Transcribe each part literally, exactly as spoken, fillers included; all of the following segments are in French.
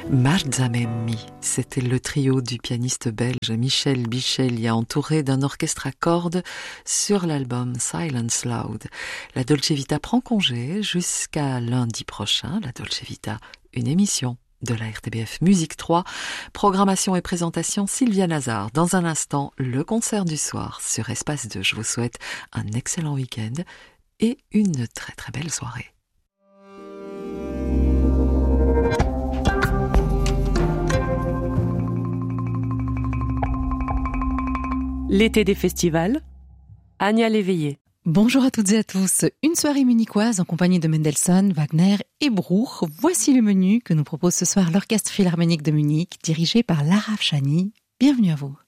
Marzamemi, c'était le trio du pianiste belge Michel Bichelia entouré d'un orchestre à cordes sur l'album Silence Loud. La Dolce Vita prend congé jusqu'à lundi prochain. La Dolce Vita, une émission de la R T B F Musique trois. Programmation et présentation Sylvia Nazar. Dans un instant, le concert du soir sur Espace deux. Je vous souhaite un excellent week-end et une très très belle soirée. L'été des festivals, Anya Léveillé. Bonjour à toutes et à tous. Une soirée munichoise en compagnie de Mendelssohn, Wagner et Bruch. Voici le menu que nous propose ce soir l'Orchestre Philharmonique de Munich, dirigé par Lara Afshani. Bienvenue à vous.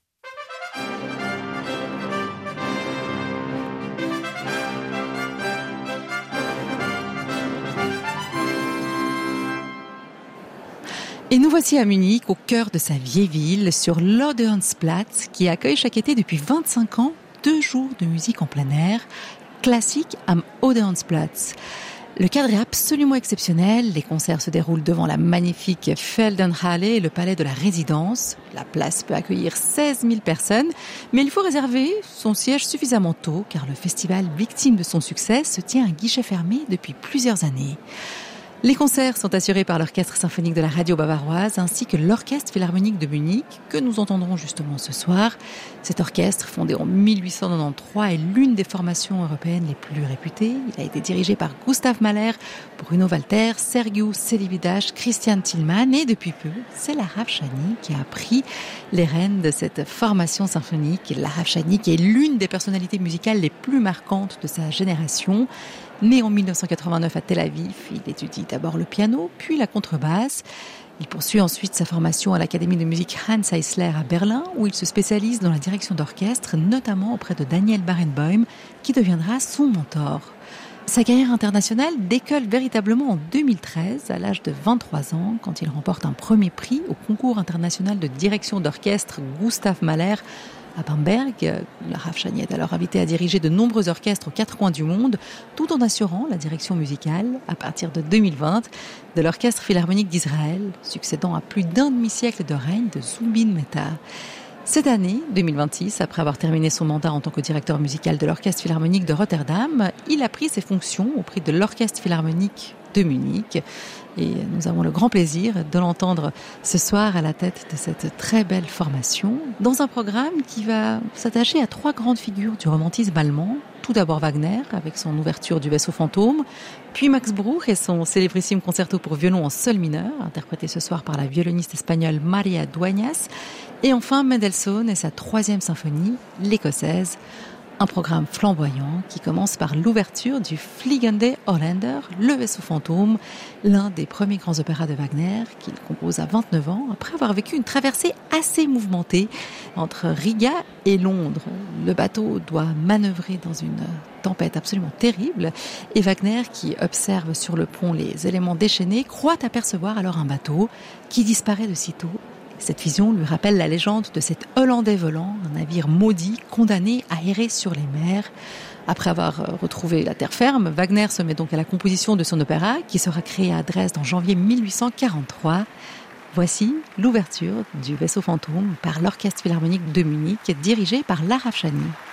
Et nous voici à Munich, au cœur de sa vieille ville, sur l'Odeonsplatz, qui accueille chaque été depuis vingt-cinq ans deux jours de musique en plein air, classique am Odeonsplatz. Le cadre est absolument exceptionnel. Les concerts se déroulent devant la magnifique Feldenhalle et le palais de la résidence. La place peut accueillir seize mille personnes, mais il faut réserver son siège suffisamment tôt, car le festival, victime de son succès, se tient à guichet fermé depuis plusieurs années. Les concerts sont assurés par l'Orchestre symphonique de la radio bavaroise ainsi que l'Orchestre philharmonique de Munich que nous entendrons justement ce soir. Cet orchestre, fondé en mille huit cent quatre-vingt-treize, est l'une des formations européennes les plus réputées. Il a été dirigé par Gustav Mahler, Bruno Walter, Sergiu Celibidache, Christian Thielmann et depuis peu, c'est Lara Afshani qui a pris les rênes de cette formation symphonique. Lara Afshani qui est l'une des personnalités musicales les plus marquantes de sa génération. Né en mille neuf cent quatre-vingt-neuf à Tel Aviv, il étudie d'abord le piano, puis la contrebasse. Il poursuit ensuite sa formation à l'Académie de musique Hans Eisler à Berlin, où il se spécialise dans la direction d'orchestre, notamment auprès de Daniel Barenboim, qui deviendra son mentor. Sa carrière internationale décolle véritablement en deux mille treize, à l'âge de vingt-trois ans, quand il remporte un premier prix au concours international de direction d'orchestre Gustav Mahler à Bamberg. Lara Afshani est alors invitée à diriger de nombreux orchestres aux quatre coins du monde, tout en assurant la direction musicale, à partir de deux mille vingt, de l'Orchestre philharmonique d'Israël, succédant à plus d'un demi-siècle de règne de Zubin Mehta. Cette année, deux mille vingt-six, après avoir terminé son mandat en tant que directeur musical de l'Orchestre philharmonique de Rotterdam, il a pris ses fonctions auprès de l'Orchestre philharmonique de Munich. Et nous avons le grand plaisir de l'entendre ce soir à la tête de cette très belle formation, dans un programme qui va s'attacher à trois grandes figures du romantisme allemand. Tout d'abord Wagner, avec son ouverture du Vaisseau fantôme, puis Max Bruch et son célébrissime concerto pour violon en sol mineur, interprété ce soir par la violoniste espagnole Maria Dueñas, et enfin Mendelssohn et sa troisième symphonie, l'écossaise. Un programme flamboyant qui commence par l'ouverture du Fliegende Holländer, le Vaisseau fantôme, l'un des premiers grands opéras de Wagner qu'il compose à vingt-neuf ans, après avoir vécu une traversée assez mouvementée entre Riga et Londres. Le bateau doit manœuvrer dans une tempête absolument terrible et Wagner, qui observe sur le pont les éléments déchaînés, croit apercevoir alors un bateau qui disparaît de sitôt. Cette vision lui rappelle la légende de cet Hollandais volant, un navire maudit condamné à errer sur les mers. Après avoir retrouvé la terre ferme, Wagner se met donc à la composition de son opéra qui sera créé à Dresde en janvier mille huit cent quarante-trois. Voici l'ouverture du Vaisseau fantôme par l'Orchestre philharmonique de Munich dirigé par Lara Afshani.